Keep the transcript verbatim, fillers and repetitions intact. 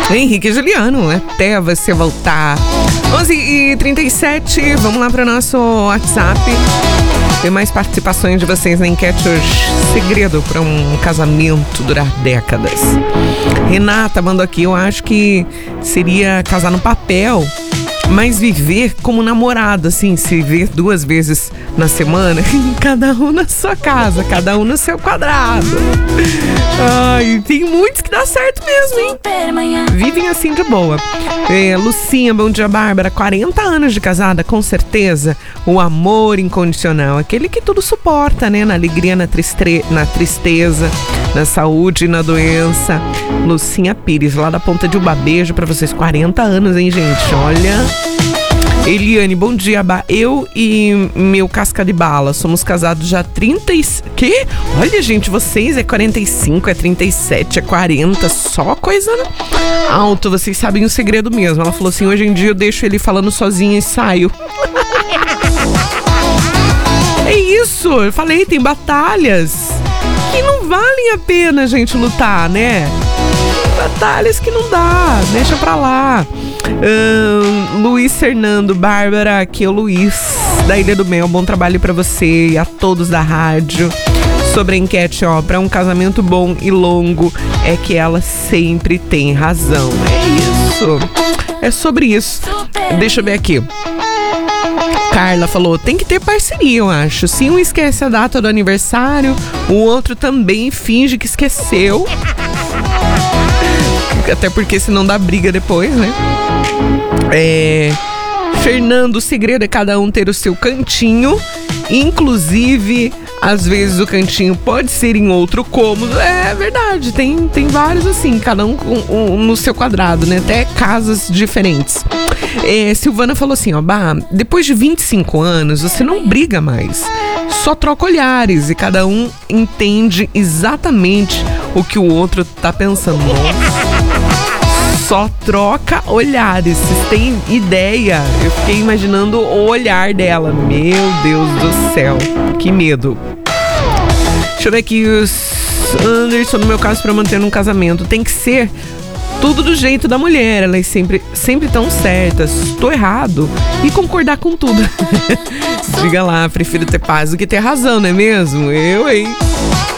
Henrique e Juliano, até você voltar. onze e trinta e sete, vamos lá para o nosso WhatsApp. Tem mais participações de vocês na enquete hoje. Segredo para um casamento durar décadas. Renata mandou aqui, eu acho que seria casar no papel, mas viver como namorado, assim, se ver duas vezes na semana, cada um na sua casa, cada um no seu quadrado. Ai, tem muitos que dá certo mesmo, hein? Vivem assim de boa. É, Lucinha, bom dia, Bárbara. quarenta anos de casada, com certeza. O amor incondicional, aquele que tudo suporta, né? Na alegria, na, tristre... na tristeza, na saúde e na doença. Lucinha Pires, lá da Ponta de Uba. Beijo pra vocês. quarenta anos, hein, gente? Olha. Eliane, bom dia, Bá. Eu e meu casca de bala somos casados já há trinta e... Que? Olha, gente, vocês é quarenta e cinco, é trinta e sete, é quarenta, só coisa alto. Vocês sabem o segredo mesmo. Ela falou assim, hoje em dia eu deixo ele falando sozinho e saio. É isso, eu falei, tem batalhas que não valem a pena a gente lutar, né? Batalhas que não dá, deixa pra lá. hum, Luiz Fernando, Bárbara, aqui é o Luiz da Ilha do Mel, bom trabalho pra você e a todos da rádio. Sobre a enquete, ó, pra um casamento bom e longo é que ela sempre tem razão. É isso, é sobre isso. Deixa eu ver aqui. Carla falou, tem que ter parceria, eu acho. Se um esquece a data do aniversário, o outro também finge que esqueceu. Até porque senão dá briga depois, né? É... Fernando, o segredo é cada um ter o seu cantinho. Inclusive, às vezes o cantinho pode ser em outro cômodo. É verdade, tem, tem vários assim, cada um, um, um no seu quadrado, né? Até casas diferentes. É, Silvana falou assim, ó, Bah, depois de vinte e cinco anos, você não briga mais. Só troca olhares e cada um entende exatamente o que o outro tá pensando. Nossa. Só troca olhares. Vocês têm ideia? Eu fiquei imaginando o olhar dela. Meu Deus do céu. Que medo. Deixa eu ver aqui. Anderson, no meu caso, para manter um casamento, tem que ser tudo do jeito da mulher. Elas sempre sempre tão certas. Tô errado. E concordar com tudo. Diga lá, prefiro ter paz do que ter razão, não é mesmo? Eu, hein?